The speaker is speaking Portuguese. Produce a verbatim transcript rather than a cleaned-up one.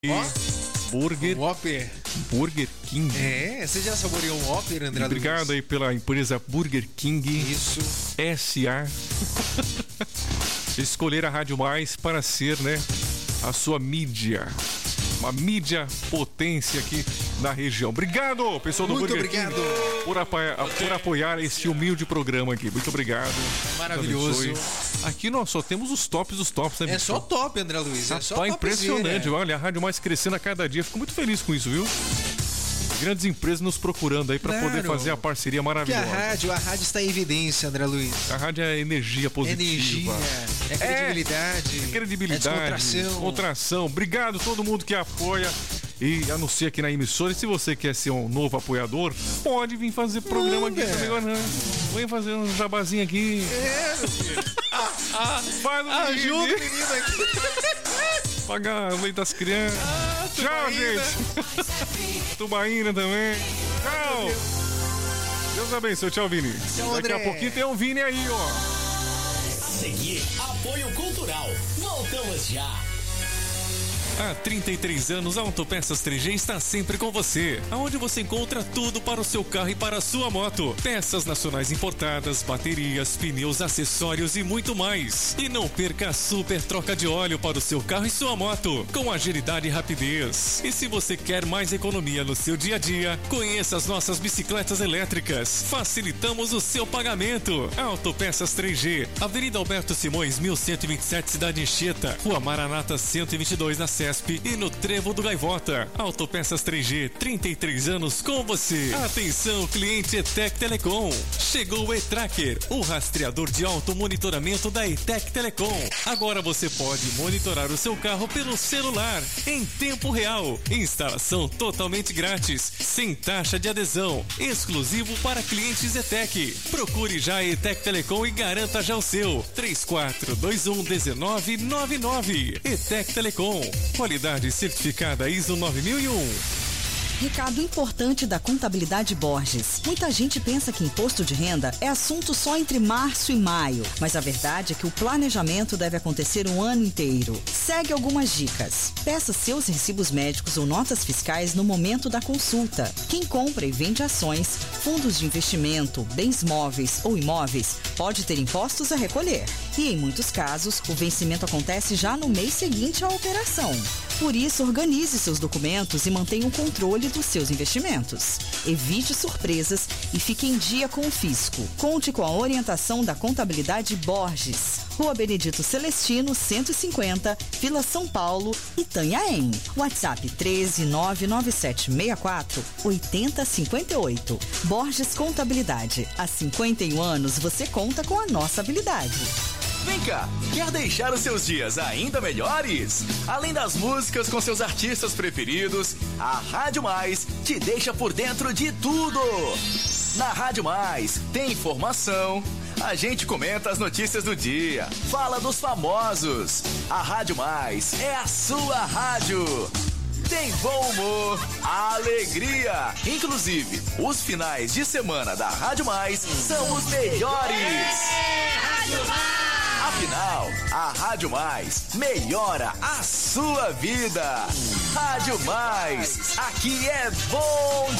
Ó, Burger, Whopper. Burger King. É, você já saboreou um Whopper, André Luiz? Obrigado aí pela empresa Burger King Isso. S A escolher a Rádio Mais para ser, né, a sua mídia. Uma mídia potência aqui na região. Obrigado, pessoal do Muito Burger obrigado. King, por, apoiar, por apoiar este humilde programa aqui. Muito obrigado. Maravilhoso. Aqui nós só temos os tops dos tops, né, É bicho? só top, André Luiz. É só Tá topzera. impressionante. Olha, a Rádio Mais crescendo a cada dia. Fico muito feliz com isso, viu? Grandes empresas nos procurando aí para Claro. poder fazer a parceria Porque maravilhosa. a rádio, a rádio está em evidência, André Luiz. A rádio é energia positiva. Energia, é credibilidade. É credibilidade. É descontração. Descontração. Obrigado a todo mundo que apoia e anuncia aqui na emissora. E se você quer ser um novo apoiador, pode vir fazer programa aqui Manda. comigo. Não. Vem fazer um jabazinho aqui. É, meu filho. Faz um Ajuda o vídeo. menino aqui. Pagar o leite das crianças. Ah, Tchau, Tubaína. gente. Tubaína também. Tchau. Deus abençoe. Tchau, Vini. Tchau, Daqui a André. pouquinho tem um Vini aí, ó. A seguir, apoio cultural. Voltamos já. Há trinta e três anos, a Autopeças três G está sempre com você, aonde você encontra tudo para o seu carro e para a sua moto. Peças nacionais importadas, baterias, pneus, acessórios e muito mais. E não perca a super troca de óleo para o seu carro e sua moto, com agilidade e rapidez. E se você quer mais economia no seu dia a dia, conheça as nossas bicicletas elétricas. Facilitamos o seu pagamento. Autopeças três G, Avenida Alberto Simões, mil cento e vinte e sete, Cidade Anchieta, Rua Maranata cento e vinte e dois, na C E S P e no Trevo do Gaivota. Autopeças três G, trinta e três anos com você. Atenção, cliente ETEC Telecom. Chegou o E-Tracker, o rastreador de auto-monitoramento da ETEC Telecom. Agora você pode monitorar o seu carro pelo celular, em tempo real. Instalação totalmente grátis, sem taxa de adesão, exclusivo para clientes ETEC. Procure já a ETEC Telecom e garanta já o seu. três quatro dois um um nove nove nove. ETEC Telecom. Qualidade certificada I S O nove mil e um. Recado importante da Contabilidade Borges. Muita gente pensa que imposto de renda é assunto só entre março e maio, mas a verdade é que o planejamento deve acontecer o ano inteiro. Segue algumas dicas. Peça seus recibos médicos ou notas fiscais no momento da consulta. Quem compra e vende ações, fundos de investimento, bens móveis ou imóveis pode ter impostos a recolher. E em muitos casos, o vencimento acontece já no mês seguinte à operação. Por isso, organize seus documentos e mantenha o controle dos seus investimentos. Evite surpresas e fique em dia com o fisco. Conte com a orientação da Contabilidade Borges. Rua Benedito Celestino, cento e cinquenta, Vila São Paulo, Itanhaém. WhatsApp treze nove nove sete seis quatro oito zero cinco oito. Borges Contabilidade. Há cinquenta e um anos você conta com a nossa habilidade. Vem cá, quer deixar os seus dias ainda melhores? Além das músicas com seus artistas preferidos, a Rádio Mais te deixa por dentro de tudo. Na Rádio Mais tem informação, a gente comenta as notícias do dia, fala dos famosos. A Rádio Mais é a sua rádio. Tem bom humor, alegria. Inclusive, os finais de semana da Rádio Mais são os melhores. Rádio Mais! Afinal, a Rádio Mais melhora a sua vida. Rádio Mais, aqui é bom